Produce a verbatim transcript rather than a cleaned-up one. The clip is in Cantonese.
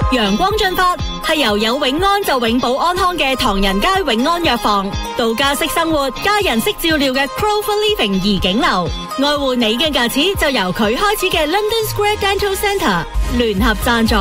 陽光進發係由有永安就永保安康嘅唐人街永安藥房，度假式生活家人式照料嘅 Clover Living 怡景樓，愛護你嘅牙齒就由佢開始嘅 London Square Dental Centre 聯合贊助。